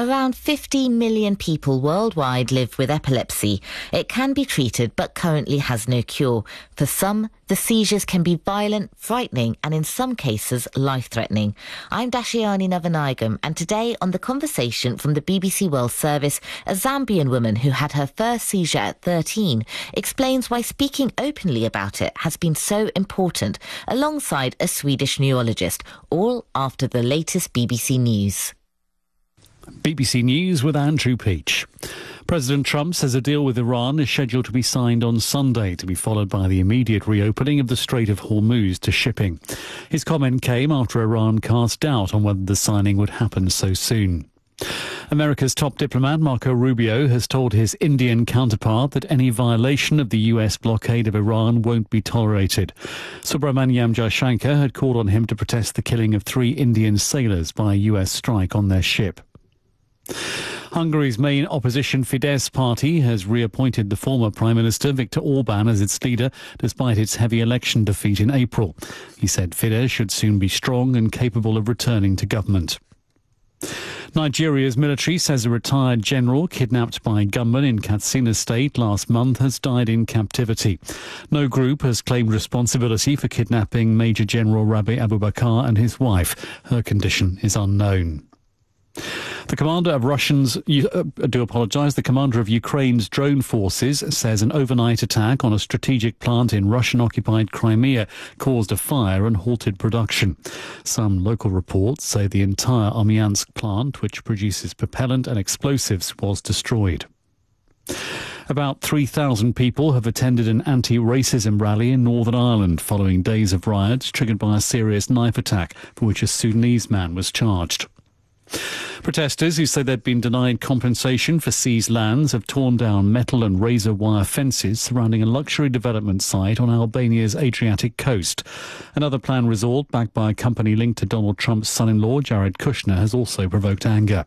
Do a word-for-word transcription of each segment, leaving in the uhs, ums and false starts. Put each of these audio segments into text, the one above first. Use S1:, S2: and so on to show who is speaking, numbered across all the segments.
S1: Around fifty million people worldwide live with epilepsy. It can be treated but currently has no cure. For some, the seizures can be violent, frightening and in some cases life-threatening. I'm Dashiani Navanayagam, and today on The Conversation from the B B C World Service, a Zambian woman who had her first seizure at thirteen explains why speaking openly about it has been so important, alongside a Swedish neurologist, all after the latest B B C News.
S2: B B C News with Andrew Peach. President Trump says a deal with Iran is scheduled to be signed on Sunday, to be followed by the immediate reopening of the Strait of Hormuz to shipping. His comment came after Iran cast doubt on whether the signing would happen so soon. America's top diplomat Marco Rubio has told his Indian counterpart that any violation of the U S blockade of Iran won't be tolerated. Subrahmanyam Jaishankar had called on him to protest the killing of three Indian sailors by a U S strike on their ship. Hungary's main opposition Fidesz party has reappointed the former Prime Minister Viktor Orban as its leader, despite its heavy election defeat in April. He said Fidesz should soon be strong and capable of returning to government. Nigeria's military says a retired general kidnapped by gunmen in Katsina State last month has died in captivity. No group has claimed responsibility for kidnapping Major General Rabi Abubakar and his wife. Her condition is unknown. The commander of Russians, uh, do apologise, the commander of Ukraine's drone forces says an overnight attack on a strategic plant in Russian-occupied Crimea caused a fire and halted production. Some local reports say the entire Armyansk plant, which produces propellant and explosives, was destroyed. About three thousand people have attended an anti-racism rally in Northern Ireland following days of riots triggered by a serious knife attack for which a Sudanese man was charged. Protesters who say they'd been denied compensation for seized lands have torn down metal and razor wire fences surrounding a luxury development site on Albania's Adriatic coast. Another planned resort backed by a company linked to Donald Trump's son-in-law Jared Kushner has also provoked anger.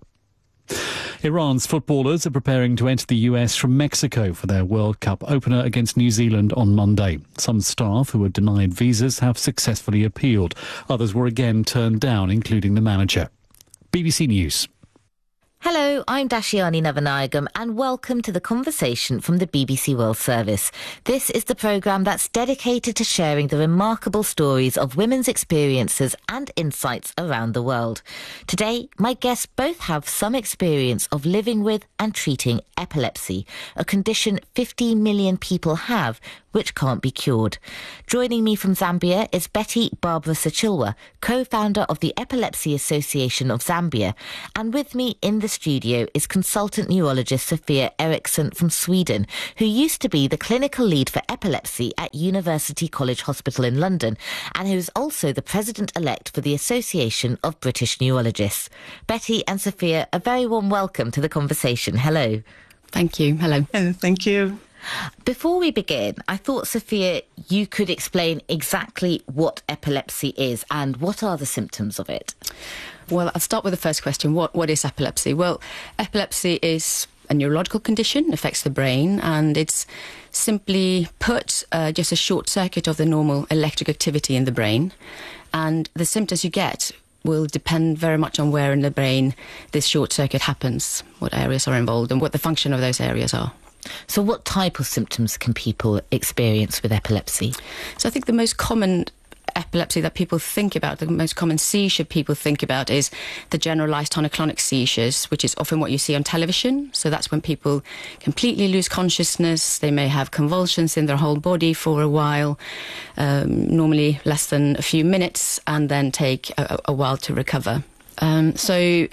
S2: Iran's footballers are preparing to enter the U S from Mexico for their World Cup opener against New Zealand on Monday. Some staff who were denied visas have successfully appealed. Others were again turned down, including the manager. B B C News.
S1: Hello, I'm Dashiani Navanayagam and welcome to The Conversation from the B B C World Service. This is the programme that's dedicated to sharing the remarkable stories of women's experiences and insights around the world. Today, my guests both have some experience of living with and treating epilepsy, a condition fifty million people have, which can't be cured. Joining me from Zambia is Betty Barbara Sachilwa, co-founder of the Epilepsy Association of Zambia. And with me in the studio is consultant neurologist Sophia Eriksson from Sweden, who used to be the clinical lead for epilepsy at University College Hospital in London, and who is also the president-elect for the Association of British Neurologists. Betty and Sophia, a very warm welcome to The Conversation. Hello.
S3: Thank you. Hello.
S4: Hello, thank you.
S1: Before we begin, I thought, Sophia, you could explain exactly what epilepsy is and what are the symptoms of it.
S3: Well, I'll start with the first question. What What is epilepsy? Well, epilepsy is a neurological condition, affects the brain, and it's simply put uh, just a short circuit of the normal electric activity in the brain. And the symptoms you get will depend very much on where in the brain this short circuit happens, what areas are involved, and what the function of those areas are.
S1: So what type of symptoms can people experience with epilepsy?
S3: So I think the most common epilepsy that people think about, the most common seizure people think about is the generalized tonic-clonic seizures, which is often what you see on television. So that's when people completely lose consciousness. They may have convulsions in their whole body for a while, um, normally less than a few minutes, and then take a, a while to recover. Um, so,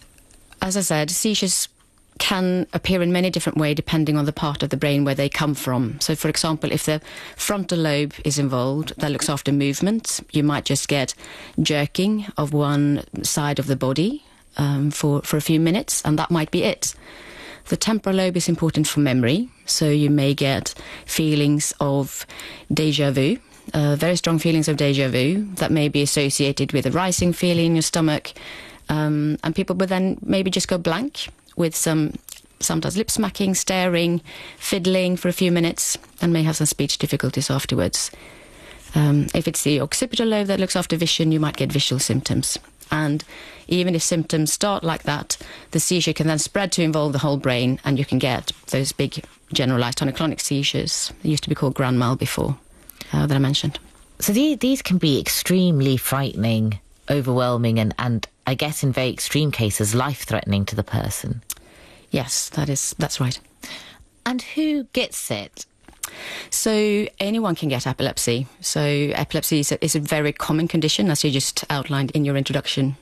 S3: as I said, seizures can appear in many different ways depending on the part of the brain where they come from. So, for example, if the frontal lobe is involved, that looks after movement, you might just get jerking of one side of the body um, for, for a few minutes, and that might be it. The temporal lobe is important for memory, so you may get feelings of déjà vu, uh, very strong feelings of déjà vu that may be associated with a rising feeling in your stomach, um, and people would then maybe just go blank with some sometimes lip smacking, staring, fiddling for a few minutes, and may have some speech difficulties afterwards. Um, if it's the occipital lobe that looks after vision, you might get visual symptoms. And even if symptoms start like that, the seizure can then spread to involve the whole brain, and you can get those big generalized tonic-clonic seizures. They used to be called grand mal before, uh, that I mentioned.
S1: So these, these can be extremely frightening, overwhelming, and, and I guess in very extreme cases, life-threatening to the person.
S3: Yes, that is that's right.
S1: And who gets it?
S3: So anyone can get epilepsy. So epilepsy is a, is a very common condition, as you just outlined in your introduction.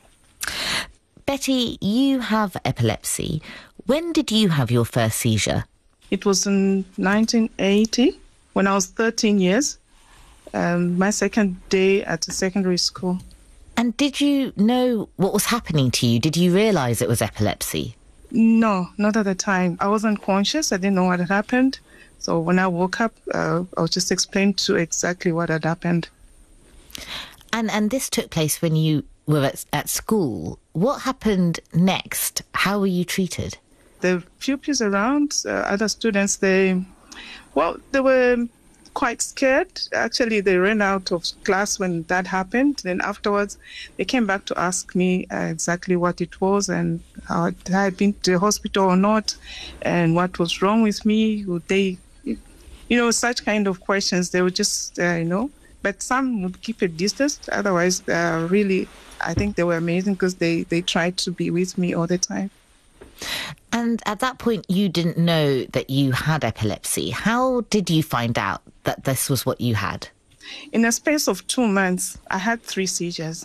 S1: Betty, you have epilepsy. When did you have your first seizure?
S4: It was in nineteen eighty, when I was thirteen years, um, my second day at a secondary school.
S1: And did you know what was happening to you? Did you realise it was epilepsy?
S4: No, not at the time. I wasn't conscious. I didn't know what had happened. So when I woke up, uh, I was just explained to exactly what had happened.
S1: And and this took place when you were at, at school. What happened next? How were you treated?
S4: The pupils around, uh, other students, they, well, they were quite scared. Actually, they ran out of class when that happened. Then afterwards, they came back to ask me uh, exactly what it was and how I had been to the hospital or not, and what was wrong with me. Would they, you know, such kind of questions. They would just, uh, you know, but some would keep a distance. Otherwise, uh, really, I think they were amazing because they, they tried to be with me all the time.
S1: And at that point, you didn't know that you had epilepsy. How did you find out that this was what you had?
S4: In a space of two months, I had three seizures.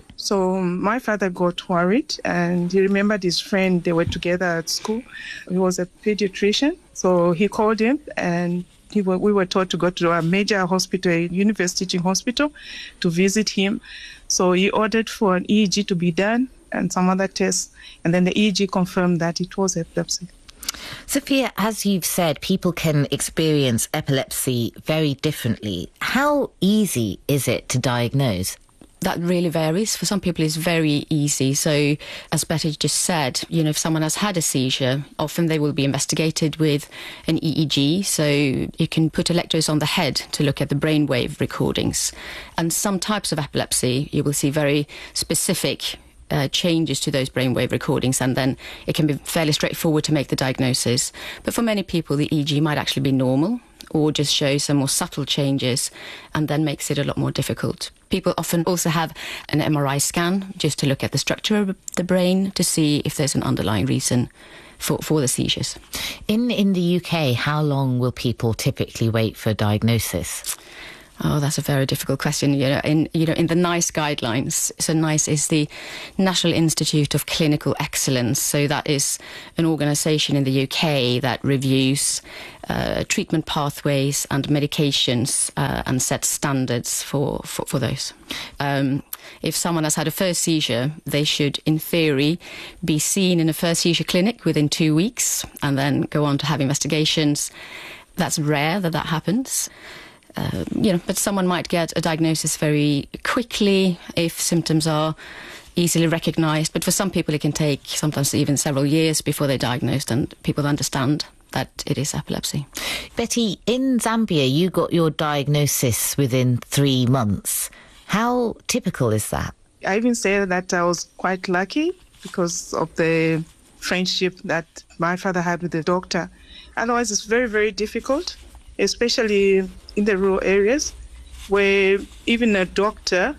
S4: So my father got worried, and he remembered his friend. They were together at school. He was a pediatrician. So he called him, and he were, we were told to go to a major hospital, a university teaching hospital, to visit him. So he ordered for an E E G to be done and some other tests. And then the E E G confirmed that it was epilepsy.
S1: Sophia, as you've said, people can experience epilepsy very differently. How easy is it to diagnose?
S3: That really varies. For some people, it's very easy. So, as Betty just said, you know, if someone has had a seizure, often they will be investigated with an E E G. So you can put electrodes on the head to look at the brainwave recordings. And some types of epilepsy, you will see very specific Uh, changes to those brainwave recordings, and then it can be fairly straightforward to make the diagnosis. But for many people, the E E G might actually be normal or just show some more subtle changes, and then makes it a lot more difficult. People often also have an M R I scan just to look at the structure of the brain to see if there's an underlying reason for, for the seizures.
S1: In, in the U K, how long will people typically wait for a diagnosis?
S3: Oh, that's a very difficult question. You know, in you know, in the NICE guidelines, so NICE is the National Institute of Clinical Excellence. So that is an organisation in the U K that reviews uh, treatment pathways and medications uh, and sets standards for for, for those. Um, if someone has had a first seizure, they should, in theory, be seen in a first seizure clinic within two weeks, and then go on to have investigations. That's rare that that happens. Uh, you know, but someone might get a diagnosis very quickly if symptoms are easily recognised. But for some people, it can take sometimes even several years before they're diagnosed and people understand that it is epilepsy.
S1: Betty, in Zambia, you got your diagnosis within three months. How typical is that?
S4: I even say that I was quite lucky because of the friendship that my father had with the doctor. Otherwise, it's very, very difficult, especially in the rural areas where even a doctor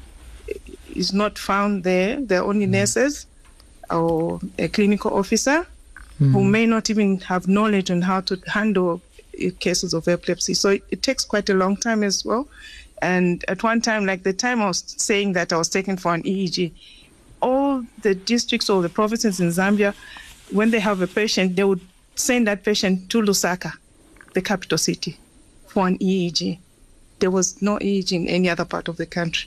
S4: is not found there. There are only nurses or a clinical officer mm. who may not even have knowledge on how to handle cases of epilepsy. So it, it takes quite a long time as well. And at one time, like the time I was saying that I was taken for an E E G, all the districts or the provinces in Zambia, when they have a patient, they would send that patient to Lusaka, the capital city, for an E E G. There was no E E G in any other part of the country.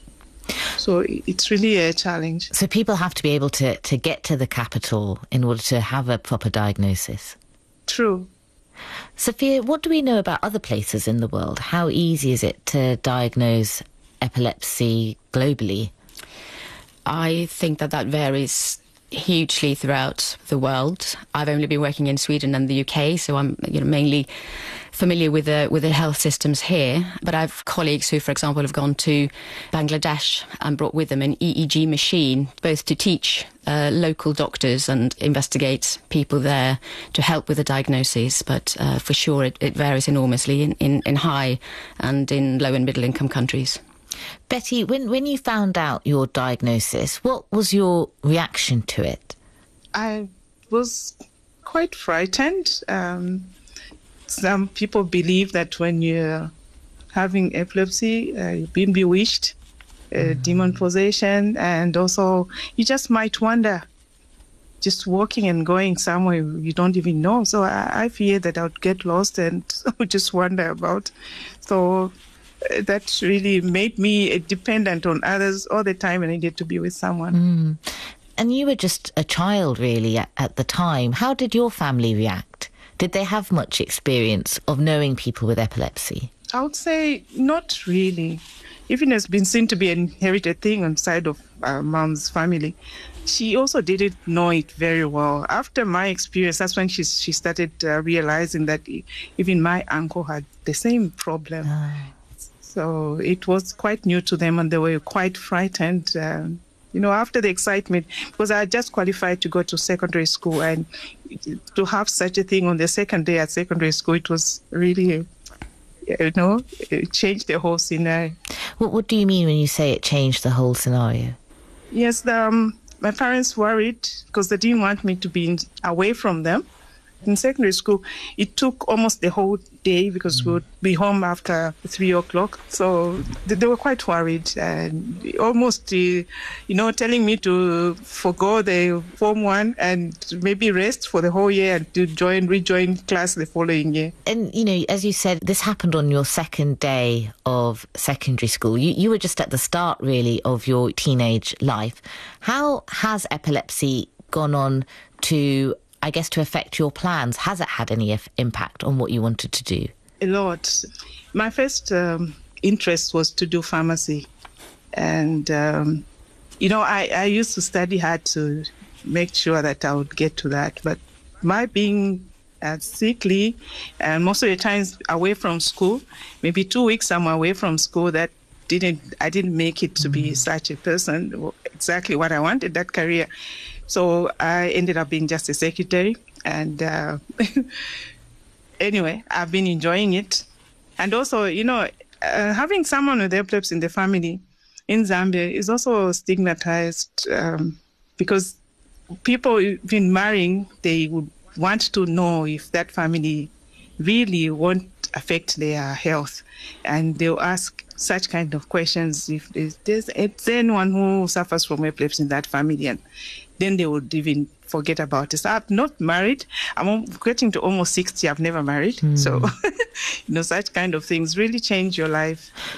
S4: So it's really a challenge.
S1: So people have to be able to, to get to the capital in order to have a proper diagnosis.
S4: True.
S1: Sophia, what do we know about other places in the world? How easy is it to diagnose epilepsy globally?
S3: I think that that varies hugely throughout the world. I've only been working in Sweden and the U K, so I'm you know, mainly familiar with the with the health systems here. But I've colleagues who, for example, have gone to Bangladesh and brought with them an E E G machine, both to teach uh, local doctors and investigate people there to help with the diagnoses. But uh, for sure, it, it varies enormously in, in, in high and in low and middle income countries.
S1: Betty, when, when you found out your diagnosis, what was your reaction to it?
S4: I was quite frightened. Um, some people believe that when you're having epilepsy, uh, you've been bewitched, uh, demon possession, and also you just might wonder, just walking and going somewhere you don't even know. So I, I fear that I would get lost and would just wonder about. So uh, that really made me dependent on others all the time, and I needed to be with someone.
S1: Mm. And you were just a child, really, at, at the time. How did your family react? Did they have much experience of knowing people with epilepsy?
S4: I would say not really. Even it's been seen to be an inherited thing on the side of uh, mom's family. She also didn't know it very well. After my experience, that's when she she started uh, realizing that even my uncle had the same problem. Oh. So it was quite new to them, and they were quite frightened. Um, you know, after the excitement, because I had just qualified to go to secondary school, and to have such a thing on the second day at secondary school, it was really, you know, it changed the whole scenario.
S1: What, what do you mean when you say it changed the whole scenario?
S4: Yes, the, um, my parents worried because they didn't want me to be in, away from them. In secondary school, it took almost the whole day because we would be home after three o'clock. So they, they were quite worried and almost, uh, you know, telling me to forgo the Form one and maybe rest for the whole year and to join, rejoin class the following year.
S1: And, you know, as you said, this happened on your second day of secondary school. You, you were just at the start, really, of your teenage life. How has epilepsy gone on to, I guess, to affect your plans? Has it had any f- impact on what you wanted to do?
S4: A lot. My first um, interest was to do pharmacy. And, um, you know, I, I used to study hard to make sure that I would get to that. But my being uh, sickly and most of the times away from school, maybe two weeks I'm away from school, that didn't, I didn't make it to be such a person, exactly what I wanted, that career. So I ended up being just a secretary. And uh, anyway, I've been enjoying it. And also, you know, uh, having someone with epilepsy in the family in Zambia is also stigmatized um, because people even marrying, they would want to know if that family really won't affect their health. And they'll ask such kind of questions if there's, there's, if there's anyone who suffers from epilepsy in that family, and then they would even forget about it. So I'm not married. I'm getting to almost sixty. I've never married. Mm. So, you know, such kind of things really change your life.